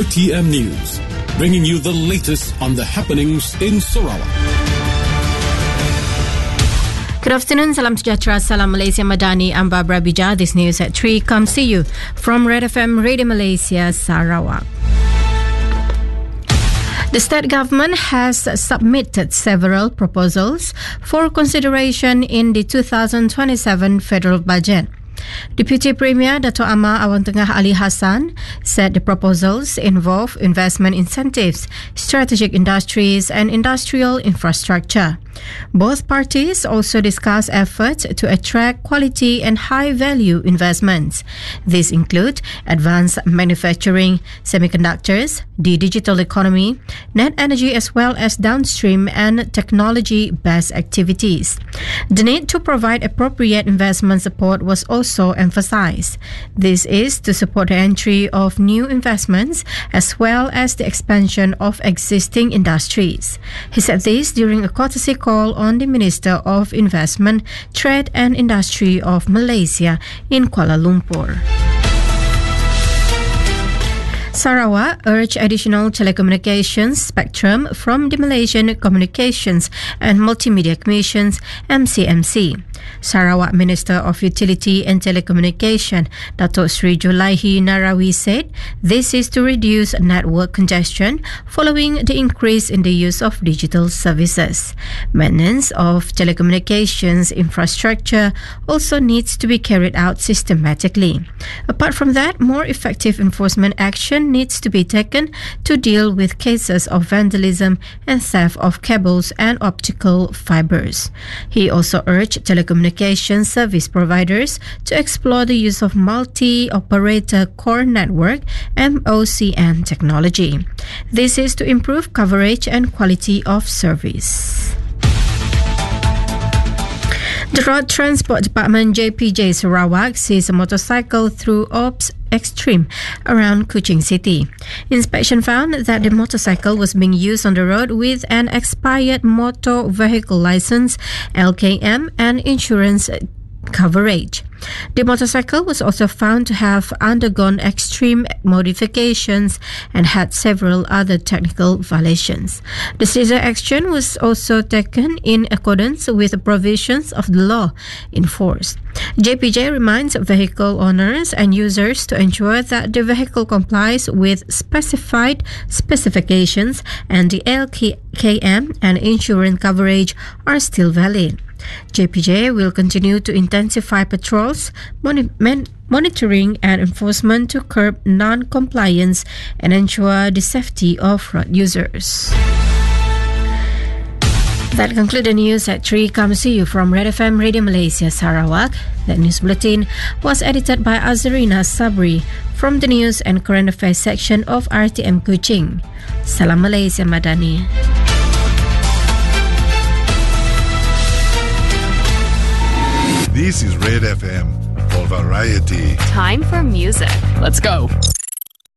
RTM News, bringing you the latest on the happenings in Sarawak. Good afternoon, Salam Sejahtera, Salam Malaysia Madani. I'm Barbara Bija. This news at 3 comes to you from Red FM Radio Malaysia, Sarawak. The state government has submitted several proposals for consideration in the 2027 federal budget. Deputy Premier Dato' Amar Awang Tengah Ali Hassan said the proposals involve investment incentives, strategic industries and industrial infrastructure. Both parties also discussed efforts to attract quality and high-value investments. These include advanced manufacturing, semiconductors, the digital economy, net energy as well as downstream and technology-based activities. The need to provide appropriate investment support was also emphasized. This is to support the entry of new investments as well as the expansion of existing industries. He said this during a courtesy call on the Minister of Investment, Trade and Industry of Malaysia in Kuala Lumpur. Sarawak urged additional telecommunications spectrum from the Malaysian Communications and Multimedia Commission's MCMC. Sarawak Minister of Utility and Telecommunication, Dato' Sri Julaihi Narawi said this is to reduce network congestion following the increase in the use of digital services. Maintenance of telecommunications infrastructure also needs to be carried out systematically. Apart from that, more effective enforcement action needs to be taken to deal with cases of vandalism and theft of cables and optical fibers. He also urged telecommunications service providers to explore the use of multi-operator core network (MOCN) technology. This is to improve coverage and quality of service. The Road Transport Department JPJ Sarawak seized a motorcycle through Ops Extreme around Kuching City. Inspection found that the motorcycle was being used on the road with an expired motor vehicle license, LKM, and insurance coverage. The motorcycle was also found to have undergone extreme modifications and had several other technical violations. The seizure action was also taken in accordance with the provisions of the law in force. JPJ reminds vehicle owners and users to ensure that the vehicle complies with specified specifications and the LKM and insurance coverage are still valid. JPJ will continue to intensify patrols, monitoring and enforcement to curb non-compliance and ensure the safety of road users. That concludes the news at 3 comes to you from Red FM Radio Malaysia Sarawak. That news bulletin was edited by Azrina Sabri from the News and Current Affairs section of RTM Kuching. Salam Malaysia Madani. This is Red FM for variety. Time for music. Let's go.